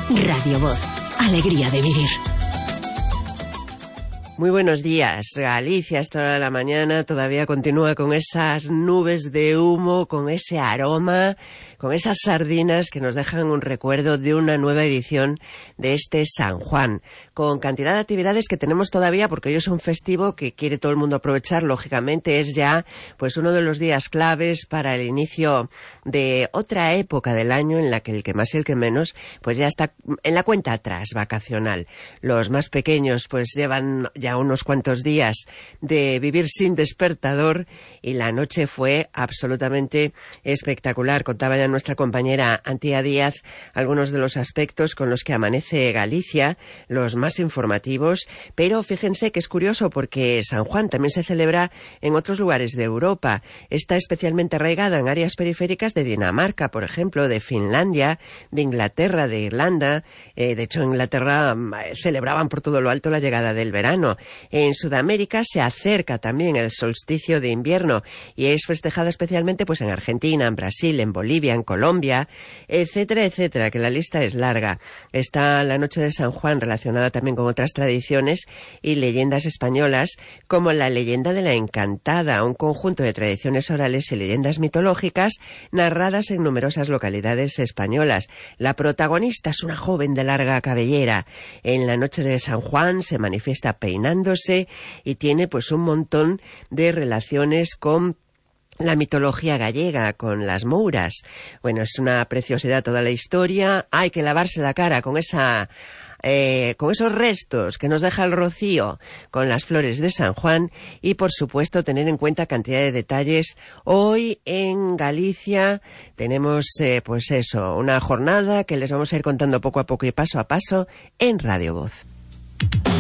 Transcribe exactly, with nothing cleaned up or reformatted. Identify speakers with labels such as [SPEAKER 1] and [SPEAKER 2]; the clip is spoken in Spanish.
[SPEAKER 1] Radio Voz. Alegría de vivir.
[SPEAKER 2] Muy buenos días. Galicia, esta hora de la mañana, todavía continúa con esas nubes de humo, con ese aroma, con esas sardinas que nos dejan un recuerdo de una nueva edición de este San Juan, con cantidad de actividades que tenemos todavía, porque hoy es un festivo que quiere todo el mundo aprovechar. Lógicamente es ya pues uno de los días claves para el inicio de otra época del año en la que el que más y el que menos pues ya está en la cuenta atrás vacacional. Los más pequeños pues llevan ya unos cuantos días de vivir sin despertador y la noche fue absolutamente espectacular. Contaba ya nuestra compañera Antía Díaz algunos de los aspectos con los que amanece Galicia, los más informativos, pero fíjense que es curioso porque San Juan también se celebra en otros lugares de Europa. Está especialmente arraigada en áreas periféricas de Dinamarca, por ejemplo, de Finlandia, de Inglaterra, de Irlanda. Eh, de hecho, en Inglaterra eh, celebraban por todo lo alto la llegada del verano. En Sudamérica se acerca también el solsticio de invierno y es festejado especialmente pues en Argentina, en Brasil, en Bolivia, en Colombia, etcétera, etcétera, que la lista es larga. Está la noche de San Juan relacionada también con otras tradiciones y leyendas españolas, como la leyenda de la Encantada, un conjunto de tradiciones orales y leyendas mitológicas narradas en numerosas localidades españolas. La protagonista es una joven de larga cabellera. En la noche de San Juan se manifiesta peinándose y tiene pues un montón de relaciones con la mitología gallega, con las mouras. Bueno, es una preciosidad toda la historia. Hay que lavarse la cara con esa eh, con esos restos que nos deja el rocío con las flores de San Juan y, por supuesto, tener en cuenta cantidad de detalles. Hoy en Galicia tenemos, eh, pues eso, una jornada que les vamos a ir contando poco a poco y paso a paso en Radio Voz.